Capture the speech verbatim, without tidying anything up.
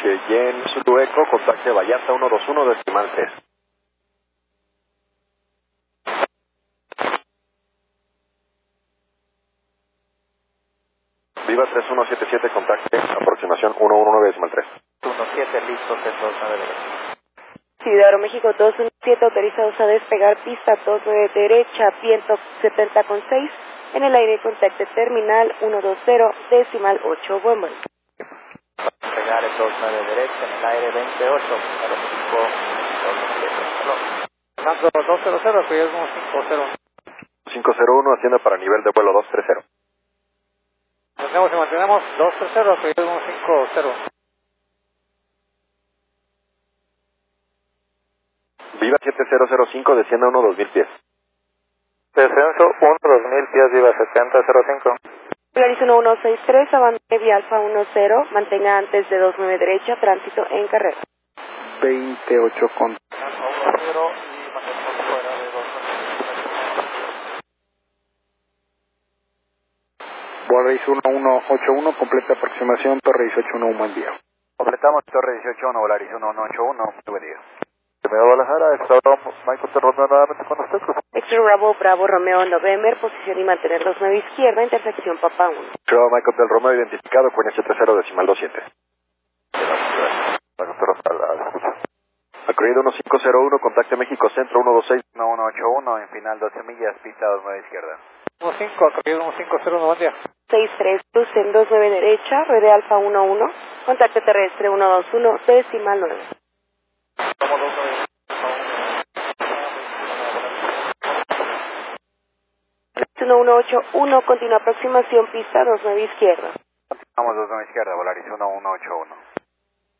Cheyenne Zulu Echo, contacte Vallarta uno dos uno, decimal tres. Viva tres uno siete siete, contacte aproximación uno uno nueve, decimal tres. uno siete, listo, centro dos nueve derecha. Ciudad Aeroméxico dos uno siete, autorizados a despegar pista dos nueve derecha, viento setenta con seis, en el aire contacte terminal uno dos cero, decimal ocho, buen vuelo. Pegar el dos nueve derecha, en el aire veintiocho, Aeroméxico dos nueve siete. Fernando dos cero cero, turismo cinco cero. cinco cero uno, hacienda para nivel de vuelo dos tres cero. Mantenemos y mantenemos dos tres cero, turismo cinco cero. Viva siete cero cero cinco, descienda uno dos mil pies. Descenso uno dos mil pies, Viva setenta cero cinco. Polaris uno uno seis tres, abandone vía Alfa uno cero, mantenga antes de dos nueve derecha, tránsito en carrera. veintiocho con... uno cero y mantenemos fuera de dos nueve. Volaris uno uno ocho uno, completa aproximación, Torre dieciocho uno, un buen día. Completamos Torre dieciocho uno, Volaris uno uno ocho uno, muy buen día. Primero Guadalajara, Estado Michael Del Romeo nuevamente con usted. Extra Bravo, Bravo, Romeo, November, posición y mantener dos nueve izquierda, intersección Papa uno. Bravo Michael Del Romeo identificado, Cuenya siete cero, decimal dos siete. Acreído uno cinco cero uno, contacte México Centro uno dos seis. uno uno ocho uno, en final doce millas, pista dos nueve izquierda. uno cinco, acreído uno cinco cero, buen día. seis tres, cruce en dos nueve derecha, ruede Alfa uno uno, contacte terrestre uno dos uno, decimal nueve. Como dos nueve. uno uno ocho uno, continúa aproximación pista dos nueve izquierda. Continuamos dos nueve izquierda, Volaris uno uno ocho uno.